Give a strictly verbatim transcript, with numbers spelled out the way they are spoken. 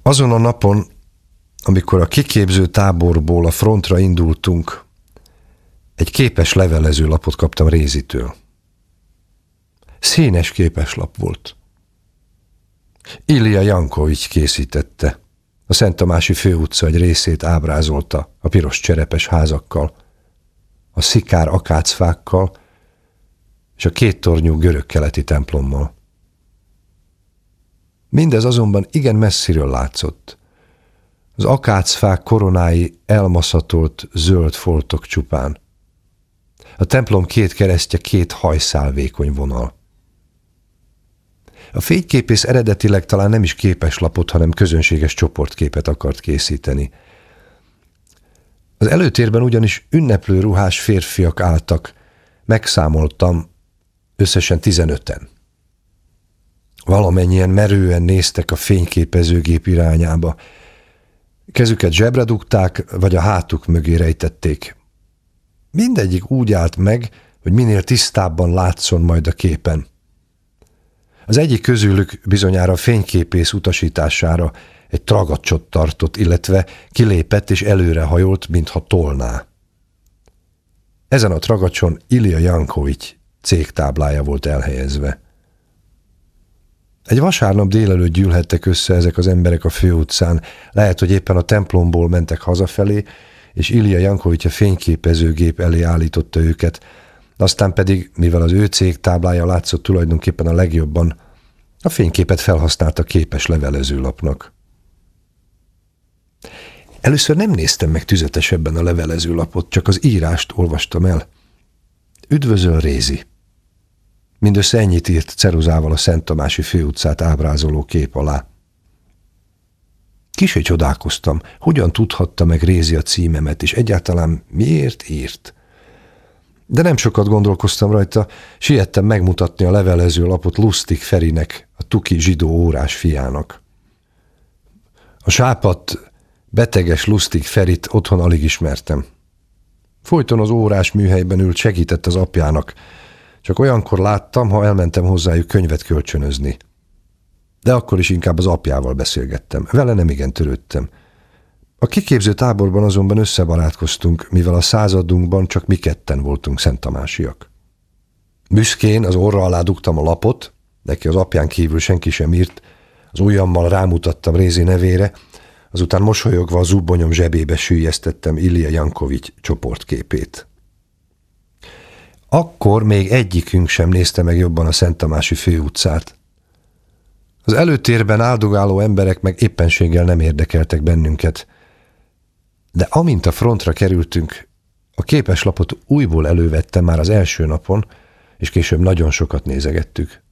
Azon a napon, amikor a kiképző táborból a frontra indultunk, egy képes levelezőlapot kaptam Rézitől. Színes képeslap volt. Ilija Jankovics készítette. A Szent Tamási főutca egy részét ábrázolta a piros cserepes házakkal, a szikár akácfákkal és a kéttornyú görög-keleti templommal. Mindez azonban igen messziről látszott. Az akácfák koronái elmaszatolt zöld foltok csupán. A templom két keresztje két hajszál vékony vonal. A fényképész eredetileg talán nem is képeslapot, hanem közönséges csoportképet akart készíteni. Az előtérben ugyanis ünneplő ruhás férfiak álltak, megszámoltam, összesen tizenöten. Valamennyien merően néztek a fényképezőgép irányába. Kezüket zsebre dugták, vagy a hátuk mögé rejtették. Mindegyik úgy állt meg, hogy minél tisztábban látszon majd a képen. Az egyik közülük bizonyára a fényképész utasítására egy tragacsot tartott, illetve kilépett és előrehajolt, mintha tolná. Ezen a tragacson Ilija Jankovics cégtáblája volt elhelyezve. Egy vasárnap délelőtt gyűlhettek össze ezek az emberek a főutcán, lehet, hogy éppen a templomból mentek hazafelé, és Ilija Jankovics a fényképezőgép elé állította őket, aztán pedig, mivel az ő cégtáblája látszott tulajdonképpen a legjobban, a fényképet felhasználta képes levelezőlapnak. Először nem néztem meg tüzetesebben a levelezőlapot, csak az írást olvastam el. Üdvözöl, Rézi! Mindössze ennyit írt ceruzával a Szent Tamási főutcát ábrázoló kép alá. Kissé csodálkoztam, hogyan tudhatta meg Rézi a címemet, és egyáltalán miért írt. De nem sokat gondolkoztam rajta, siettem megmutatni a levelezőlapot Lustig Ferinek, a tuki zsidó órás fiának. A sápadt, beteges Lustig Ferit otthon alig ismertem. Folyton az órás műhelyben ült, segített az apjának, csak olyankor láttam, ha elmentem hozzájuk könyvet kölcsönözni. De akkor is inkább az apjával beszélgettem, vele nem igen törődtem. A kiképző táborban azonban összebarátkoztunk, mivel a századunkban csak mi ketten voltunk szenttamásiak. Büszkén az orra alá dugtam a lapot, neki az apján kívül senki sem írt, az ujjammal rámutattam Rézi nevére, azután mosolyogva a zubbonyom zsebébe süllyesztettem Ilija Jankovics csoportképét. Akkor még egyikünk sem nézte meg jobban a Szent Tamási főutcát. Az előtérben áldogáló emberek meg éppenséggel nem érdekeltek bennünket, de amint a frontra kerültünk, a képeslapot újból elővettem már az első napon, és később nagyon sokat nézegettük.